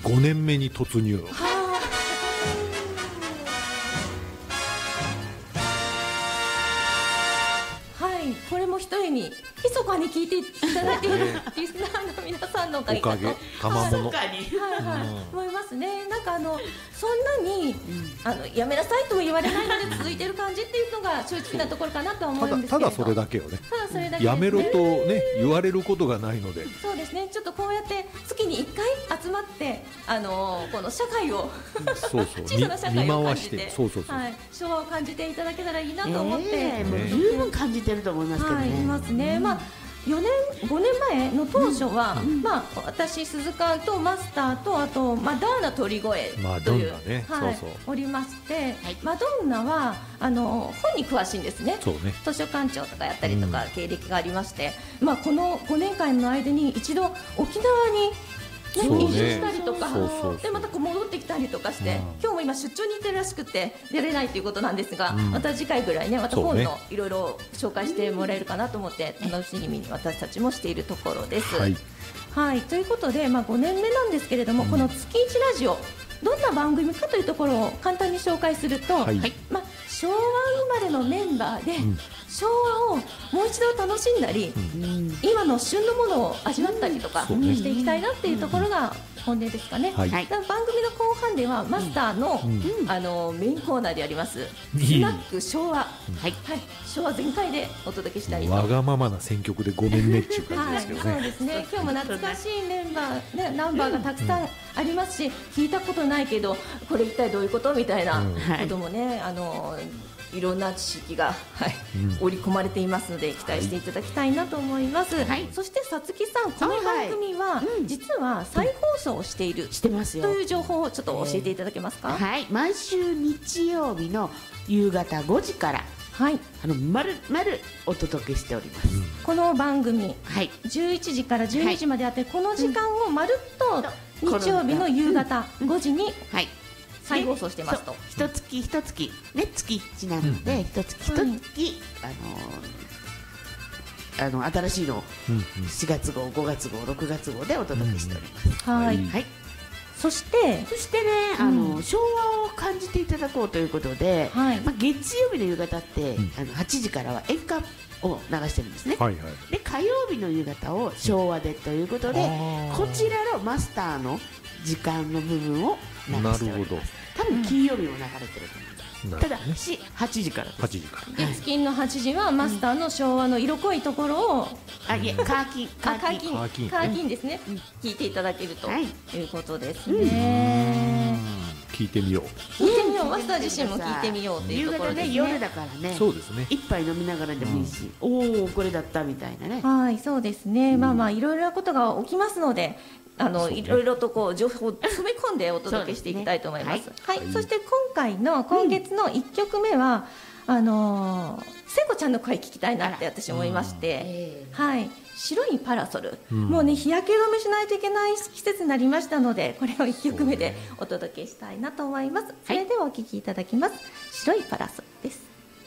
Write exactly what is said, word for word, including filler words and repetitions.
ごねんめに突入。 はあ、はい、これも一重に密かに聞いていただいているリスナーの皆さんのおかげかと、 おかげ賜物。 はいはい、思いますね。なんかあのそんなに、うん、あのやめなさいとも言われないので続いてる感じっていうのが正直なところかなとは思うんですけれど、 ただただそれだけよね。 ただそれだけですね。 やめろとね言われることがないので。 そうですね。ちょっとこうやって月にいっかい集まってあのこの社会をそうそう小さな社会を感じて、 見回して、そうそうそう、 はい、昭和を感じていただけたらいいなと思って、 えー、もう十分感じてると思いますけどね。 はい、いますね。まあよねんごねんまえの当初は、うん、まあ、私、鈴川とマスターとあとマドンナ鳥越という、 ね、 はい、 そうそうおりまして、 はい、 マドンナはあの本に詳しいんですね。 そうね、 図書館長とかやったりとか、うん、経歴がありまして、まあ、このごねんかんの間に一度沖縄にね、移住したりとか、 そうそうそう、 でまたこう戻ってきたりとかして、うん、今日も今出張に行ってるらしくて出れないということなんですが、うん、また次回ぐらいね、また本のいろいろ紹介してもらえるかなと思って楽しみに私たちもしているところです。 はい、はい、 ということで、まあ、ごねんめなんですけれども、うん、この月一ラジオどんな番組かというところを簡単に紹介すると、はい、まあ、昭和生まれのメンバーで、うん、昭和をもう一度楽しんだり、うん、今の旬のものを味わったりとかしていきたいなっていうところが本音ですかね。はい、番組の後半ではマスターの、うん、あのメインコーナーでありますスナック昭和、はいはい、昭和全開でお届けしたいと。 わがままな選曲でごめんねっていう感じですけどね。 はい、そうですね。今日も懐かしいメンバー、ね、ナンバーがたくさんありますし、聞いたことないけどこれ一体どういうことみたいなこともね、うん、あのいろんな知識が、はい、うん、織り込まれていますので期待していただきたいなと思います。はい、そしてさつきさん、この番組は、はい、実は再放送をしている、うん、してますよという情報をちょっと教えていただけますか。 えー、はい、毎週日曜日の夕方ごじからはい、あのまるまるお届けしております。うん、 この番組、はい、じゅういちじからじゅうにじまであって、はい、この時間をまるっと日曜日の夕方ごじに、はい、再放送してますと。 一月一月ね、月一なので、一月一月、うん、あのー、あの新しいのをしがつごう、ごがつごう、ろくがつごうでお届けしております。 うん、はい、はい。そしてそしてね、あの、うん、昭和を感じていただこうということで、はい、まあ、月曜日の夕方って、うん、あのはちじからは演歌を流してるんですね。はいはい、で火曜日の夕方を昭和でということで、うん、こちらのマスターの時間の部分を流しております。多分金曜日も流れてると思います。うん、ただしはちじからです。 はちじから。 月金のはちじはマスターの昭和の色濃いところを、 あ、いえ、カーキン、 カーキン、カーキン、カーキンですね。うん、聞いていただけるということですね。 うん、聞いてみよう。 聞いてみよう。マスター自身も聞いてみようというところですね。 夕方ね、夜だからね。 そうですね。 一杯飲みながらでもいいし、うん、おおこれだったみたいなね。 はい、そうですね。うん、まあまあいろいろなことが起きますので。あの、ね、いろいろとこう情報を詰め込んでお届けしていきたいと思います。すね、はい、はい、そして今回の今月のいっきょくめは、うん、あのー、聖子ちゃんの声聞きたいなって私思いまして、はい、白いパラソル、うん、もうね日焼け止めしないといけない季節になりましたので、これをいっきょくめでお届けしたいなと思います。それではお聞きいただきます。白いパラソル。